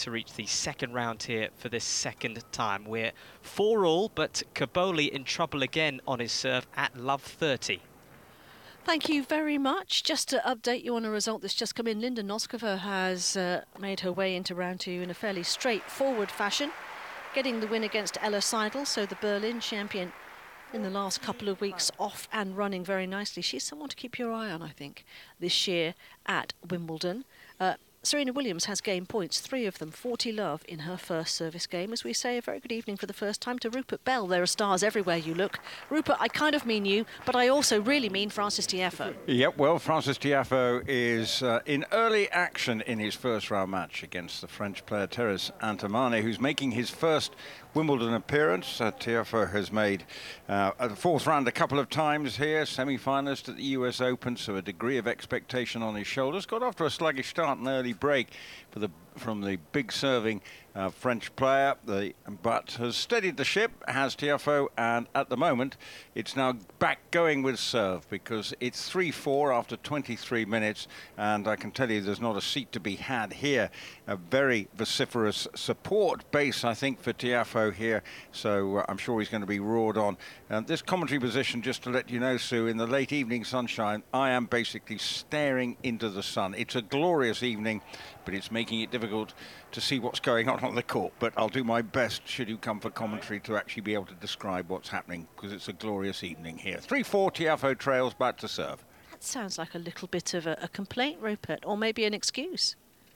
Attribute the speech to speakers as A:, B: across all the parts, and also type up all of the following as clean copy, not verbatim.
A: to reach the second round here for this second time. We're 4-all, but Cobolli in trouble again on his serve at love 30.
B: Thank you very much. Just to update you on a result that's just come in, Linda Noskova has made her way into round 2 in a fairly straightforward fashion, getting the win against Ella Seidel, so the Berlin champion in the last couple of weeks, off and running very nicely. She's someone to keep your eye on, I think, this year at Wimbledon. Serena Williams has gained points, 3 of them, 40 love in her first service game. As we say, a very good evening for the first time to Rupert Bell. There are stars everywhere you look. Rupert, I kind of mean you, but I also really mean Frances Tiafoe.
C: Yep, well, Frances Tiafoe is in early action in his first round match against the French player Thérèse Antamane, who's making his first Wimbledon appearance. Tiafoe has made a fourth round a couple of times here, semi-finalist at the US Open, so a degree of expectation on his shoulders. Got off to a sluggish start and early break from the big serving French player, but has steadied the ship, has Tiafoe, and at the moment it's now back going with serve because it's 3-4 after 23 minutes, and I can tell you there's not a seat to be had here. A very vociferous support base, I think, for Tiafoe here, so I'm sure he's going to be roared on. This commentary position, just to let you know, Sue, in the late evening sunshine, I am basically staring into the sun. It's a glorious evening, but it's making it difficult to see what's going on the court. But I'll do my best, should you come for commentary, to actually be able to describe what's happening, because it's a glorious evening here. 3-4, Tiafoe trails back to serve.
B: That sounds like a little bit of a complaint, Rupert, or maybe an excuse.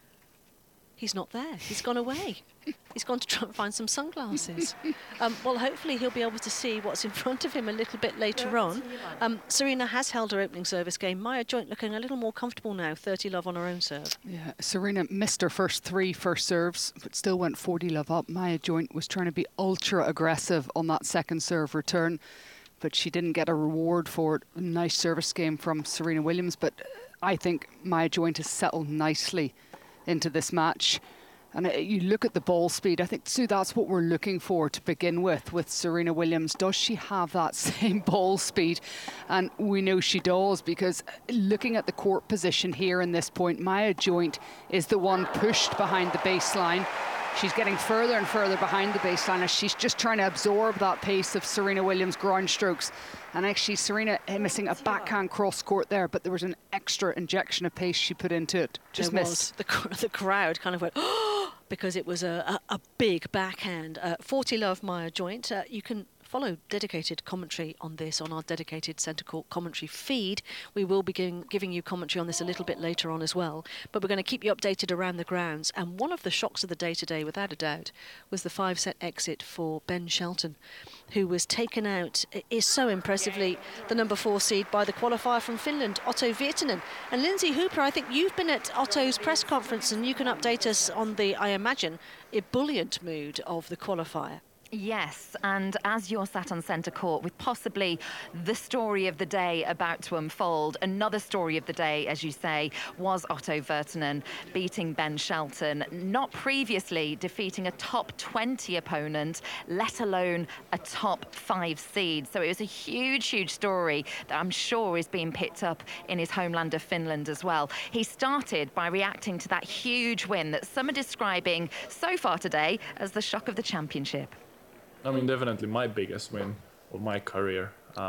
B: He's not there. He's gone away. He's gone to try and find some sunglasses. Well, hopefully he'll be able to see what's in front of him a little bit later on. Serena has held her opening service game. Maya Joint looking a little more comfortable now, 30 love on her own serve.
D: Yeah, Serena missed her first 3 first serves, but still went 40 love up. Maya Joint was trying to be ultra aggressive on that second serve return, but she didn't get a reward for it. A nice service game from Serena Williams, but I think Maya Joint has settled nicely into this match. And you look at the ball speed, I think, Sue, that's what we're looking for to begin with Serena Williams. Does she have that same ball speed? And we know she does, because looking at the court position here in this point, Maya Joint is the one pushed behind the baseline. She's getting further and further behind the baseline as she's just trying to absorb that pace of Serena Williams' ground strokes. And actually, Serena missing a backhand cross court there, but there was an extra injection of pace she put into it. Just missed.
B: The crowd kind of went, oh, because it was a big backhand. 40 love Maya Joint. You can follow dedicated commentary on this on our dedicated Centre Court commentary feed. We will be giving you commentary on this a little bit later on as well, but we're going to keep you updated around the grounds. And one of the shocks of the day today, without a doubt, was the 5-set exit for Ben Shelton, who was taken out, is so impressively, the number 4 seed by the qualifier from Finland, Otto Virtanen. And Lindsay Hooper, I think you've been at Otto's press conference, and you can update us on the, I imagine, ebullient mood of the qualifier.
E: Yes, and as you're sat on centre court with possibly the story of the day about to unfold, another story of the day, as you say, was Otto Virtanen beating Ben Shelton, not previously defeating a top 20 opponent, let alone a top 5 seed. So it was a huge, huge story that I'm sure is being picked up in his homeland of Finland as well. He started by reacting to that huge win that some are describing so far today as the shock of the championship.
F: I mean, definitely my biggest win of my career.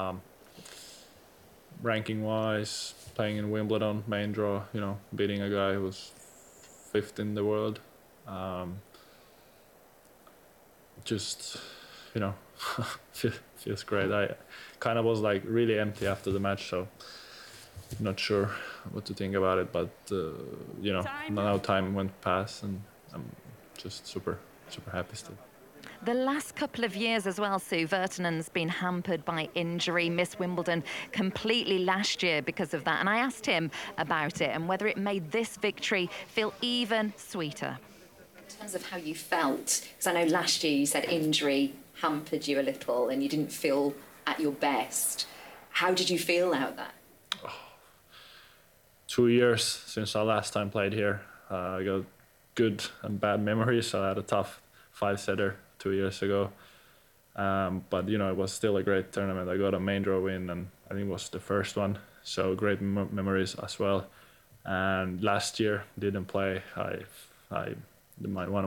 F: Ranking-wise, playing in Wimbledon, main draw, you know, beating a guy who was 5th in the world. Just, you know, feels great. I kind of was like really empty after the match, so not sure what to think about it. But, you know, now time went past and I'm just super happy still.
E: The last couple of years as well, Sue, Virtanen's been hampered by injury, missed Wimbledon completely last year because of that. And I asked him about it and whether it made this victory feel even sweeter.
G: In terms of how you felt, because I know last year you said injury hampered you a little and you didn't feel at your best. How did you feel out that?
F: 2 years since I last time played here. I got good and bad memories. I had a tough 5-setter 2 years ago, but you know, it was still a great tournament. I got a main draw win, and I think it was the first one, so great memories as well. And last year didn't play. One